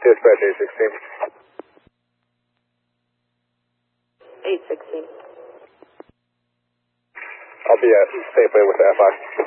Dispatch 816. 816. I'll be at Safeway with the FI.